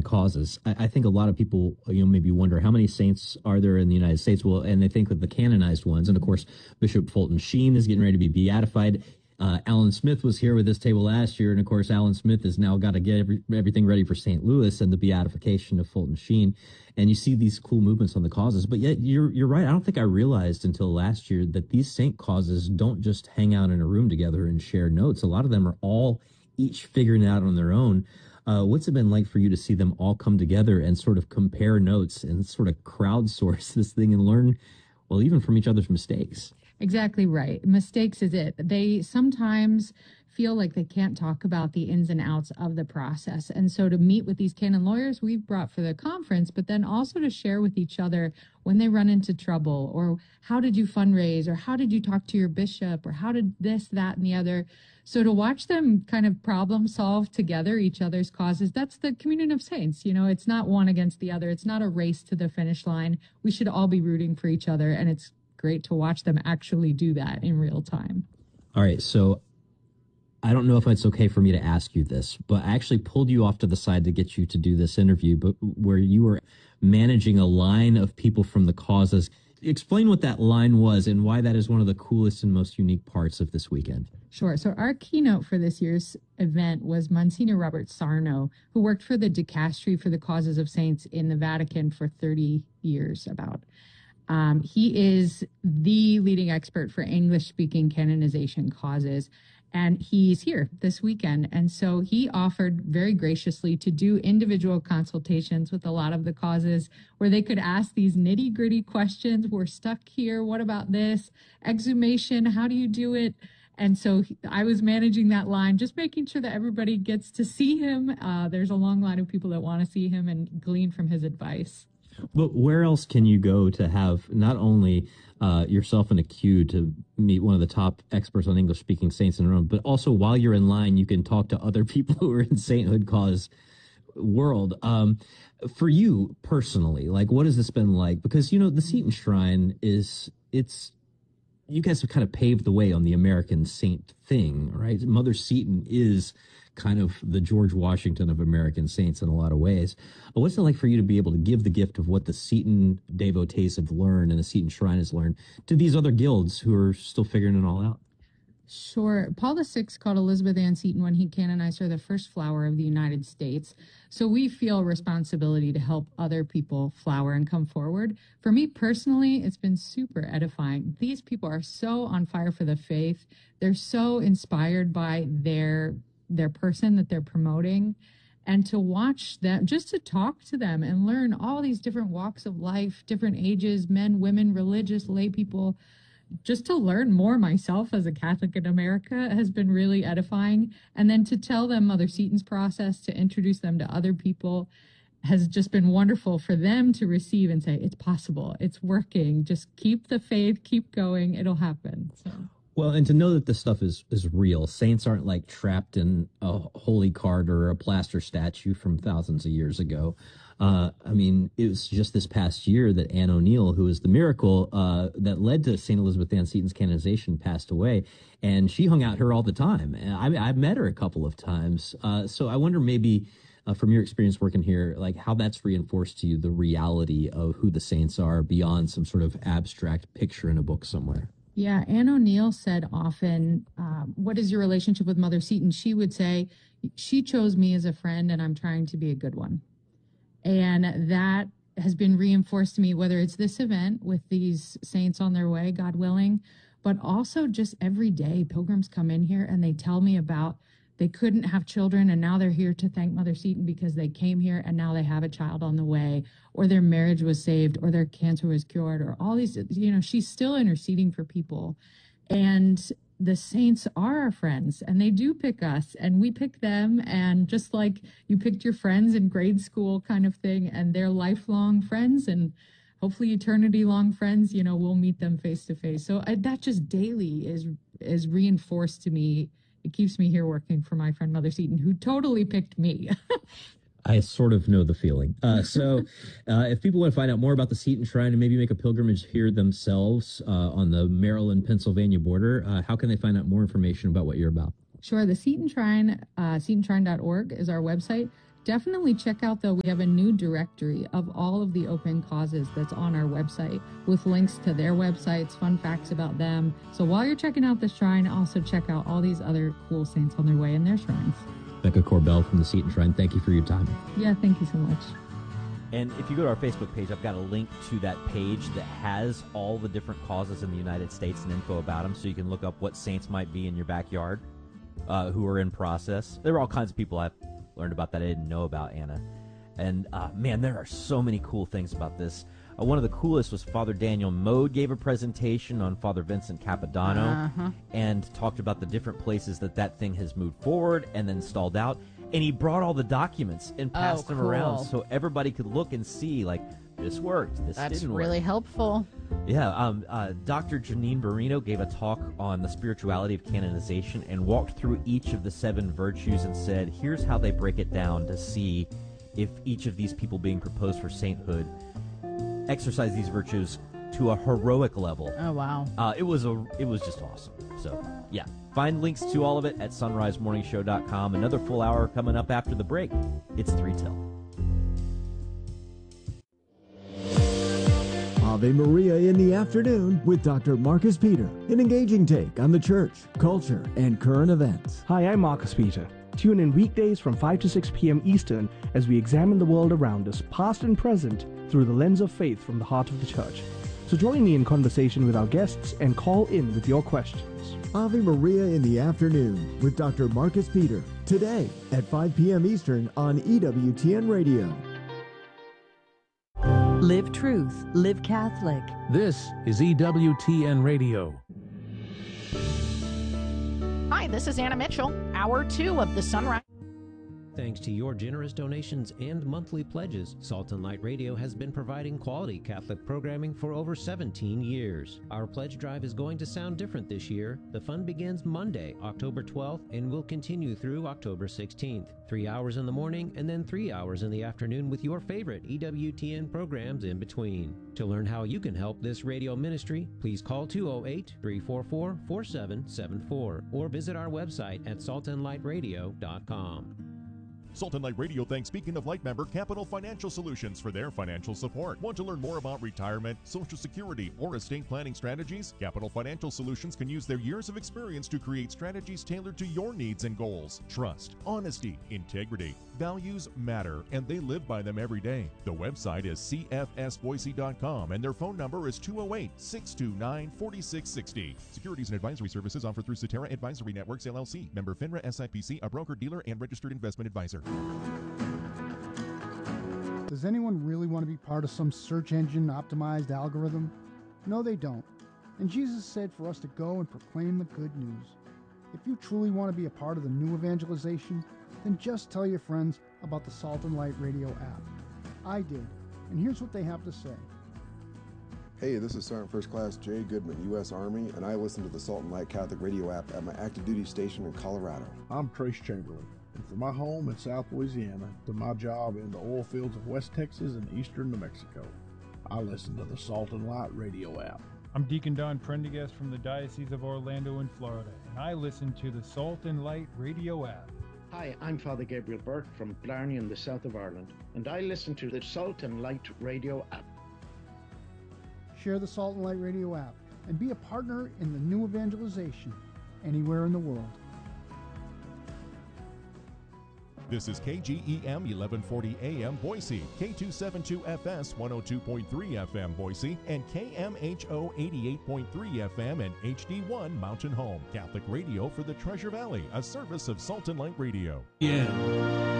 on causes. I think a lot of people, maybe wonder how many saints are there in the United States? Well, and they think of the canonized ones. And of course, Bishop Fulton Sheen is getting ready to be beatified. Alan Smith was here with this table last year. And of course, Alan Smith has now got to get everything ready for St. Louis and the beatification of Fulton Sheen. And you see these cool movements on the causes. But yet you're right. I don't think I realized until last year that these saint causes don't just hang out in a room together and share notes. A lot of them are all each figuring it out on their own. What's it been like for you to see them all come together and sort of compare notes and sort of crowdsource this thing and learn, well, even from each other's mistakes? Exactly right. Mistakes is it. They sometimes feel like they can't talk about the ins and outs of the process. And so to meet with these canon lawyers we've brought for the conference, but then also to share with each other when they run into trouble, or how did you fundraise, or how did you talk to your bishop, or how did this, that, and the other. So to watch them kind of problem solve together each other's causes, that's the communion of saints. It's not one against the other. It's not a race to the finish line. We should all be rooting for each other. And it's great to watch them actually do that in real time. All right. So I don't know if it's okay for me to ask you this, but I actually pulled you off to the side to get you to do this interview, but where you were managing a line of people from the causes. Explain what that line was and why that is one of the coolest and most unique parts of this weekend. Sure. So our keynote for this year's event was Monsignor Robert Sarno, who worked for the Dicastery for the Causes of Saints in the Vatican for 30 years about. He is the leading expert for English-speaking canonization causes, and he's here this weekend. And so he offered very graciously to do individual consultations with a lot of the causes where they could ask these nitty-gritty questions. We're stuck here. What about this? Exhumation, how do you do it? And so I was managing that line, just making sure that everybody gets to see him. There's a long line of people that want to see him and glean from his advice. But where else can you go to have not only yourself in a queue to meet one of the top experts on English-speaking saints in Rome, but also while you're in line, you can talk to other people who are in sainthood cause world. For you personally, like, what has this been like? Because, the Seton Shrine you guys have kind of paved the way on the American saint thing, right? Mother Seton is kind of the George Washington of American saints in a lot of ways. What's it like for you to be able to give the gift of what the Seton devotees have learned and the Seton Shrine has learned to these other guilds who are still figuring it all out? Sure. Paul VI called Elizabeth Ann Seton, when he canonized her, the first flower of the United States. So we feel responsibility to help other people flower and come forward. For me personally, it's been super edifying. These people are so on fire for the faith. They're so inspired by their person that they're promoting. And to watch them, just to talk to them and learn all these different walks of life, different ages, men, women, religious, lay people, just to learn more myself as a Catholic in America has been really edifying. And then to tell them Mother Seton's process, to introduce them to other people, has just been wonderful for them to receive and say, it's possible, it's working, just keep the faith, keep going, it'll happen. So. Well, and to know that this stuff is real. Saints aren't like trapped in a holy card or a plaster statue from thousands of years ago. It was just this past year that Anne O'Neill, who is the miracle that led to St. Elizabeth Ann Seton's canonization, passed away. And she hung out here all the time. And I've met her a couple of times. So I wonder maybe from your experience working here, like how that's reinforced to you the reality of who the saints are beyond some sort of abstract picture in a book somewhere. Yeah, Anne O'Neill said often, what is your relationship with Mother Seton? She would say, she chose me as a friend and I'm trying to be a good one. And that has been reinforced to me, whether it's this event with these saints on their way, God willing, but also just every day pilgrims come in here and they tell me about they couldn't have children and now they're here to thank Mother Seton because they came here and now they have a child on the way, or their marriage was saved, or their cancer was cured, or all these, she's still interceding for people. And the saints are our friends and they do pick us and we pick them. And just like you picked your friends in grade school kind of thing, and they're lifelong friends and hopefully eternity long friends, we'll meet them face to face. So that just daily is reinforced to me. It keeps me here working for my friend Mother Seton, who totally picked me. I sort of know the feeling. So if people want to find out more about the Seton Shrine and maybe make a pilgrimage here themselves on the Maryland-Pennsylvania border, how can they find out more information about what you're about? Sure. The Seton Shrine, setonshrine.org is our website. Definitely check out, though, we have a new directory of all of the open causes that's on our website with links to their websites, fun facts about them. So while you're checking out the shrine, also check out all these other cool saints on their way in their shrines. Becca Corbell from the Seton Shrine, thank you for your time. Yeah, thank you so much. And if you go to our Facebook page, I've got a link to that page that has all the different causes in the United States and info about them, so you can look up what saints might be in your backyard who are in process. There are all kinds of people I've learned about that I didn't know about, Anna. And, man, there are so many cool things about this. One of the coolest was Father Daniel Mode gave a presentation on Father Vincent Capodanno and talked about the different places that thing has moved forward and then stalled out. And he brought all the documents and passed them around so everybody could look and see, like, this worked, this didn't work. That's really helpful. Yeah, Dr. Janine Barino gave a talk on the spirituality of canonization and walked through each of the 7 virtues and said, here's how they break it down to see if each of these people being proposed for sainthood exercise these virtues to a heroic level. Oh, wow. It was just awesome. So, yeah. Find links to all of it at sunrisemorningshow.com. Another full hour coming up after the break. It's 3 till. Ave Maria in the afternoon with Dr. Marcus Peter. An engaging take on the church, culture, and current events. Hi, I'm Marcus Peter. Tune in weekdays from 5 to 6 p.m. Eastern as we examine the world around us, past and present, through the lens of faith from the heart of the church. So join me in conversation with our guests and call in with your questions. Ave Maria in the afternoon with Dr. Marcus Peter. Today at 5 p.m. Eastern on EWTN Radio. Live truth, live Catholic. This is EWTN Radio. Hi, this is Anna Mitchell, Hour 2 of the Sunrise. Thanks to your generous donations and monthly pledges, Salt and Light Radio has been providing quality Catholic programming for over 17 years. Our pledge drive is going to sound different this year. The fund begins Monday, October 12th, and will continue through October 16th. 3 hours in the morning and then 3 hours in the afternoon with your favorite EWTN programs in between. To learn how you can help this radio ministry, please call 208-344-4774 or visit our website at saltandlightradio.com. Salt and Light Radio thanks Beacon of Light member Capital Financial Solutions for their financial support. Want to learn more about retirement, Social Security, or estate planning strategies? Capital Financial Solutions can use their years of experience to create strategies tailored to your needs and goals. Trust, honesty, integrity, values matter, and they live by them every day. The website is cfsboise.com, and their phone number is 208-629-4660. Securities and advisory services offered through Cetera Advisory Networks, LLC. Member FINRA SIPC, a broker-dealer and registered investment advisor. Does anyone really want to be part of some search engine optimized algorithm? No, they don't. And Jesus said for us to go and proclaim the good news. If you truly want to be a part of the new evangelization, then just tell your friends about the Salt and Light Radio app. I did, and here's what they have to say. Hey, this is Sergeant First Class Jay Goodman, U.S. Army, and I listen to the Salt and Light Catholic Radio app at my active duty station in Colorado. I'm Trace Chamberlain. And from my home in South Louisiana to my job in the oil fields of West Texas and eastern New Mexico, I listen to the Salt and Light Radio app. I'm Deacon Don Prendergast from the Diocese of Orlando in Florida, and I listen to the Salt and Light Radio app. Hi, I'm Father Gabriel Burke from Blarney in the south of Ireland, and I listen to the Salt and Light Radio app. Share the Salt and Light Radio app and be a partner in the new evangelization anywhere in the world. This is KGEM 1140 AM Boise, K272FS 102.3 FM Boise, and KMHO 88.3 FM and HD1 Mountain Home. Catholic radio for the Treasure Valley, a service of Salt and Light Radio. Yeah.